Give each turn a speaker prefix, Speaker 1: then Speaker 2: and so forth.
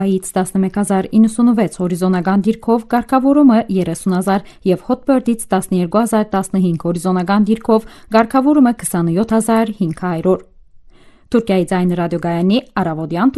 Speaker 1: Ից 11,096 հորիզոնական դիրքով, Կարգավորումը 30,000 և Hotbird-ից 12,015 հորիզոնական դիրքով, Կարգավորումը 27,500։ Թուրքիայի ձայն ռադիոգայանի առավոտյան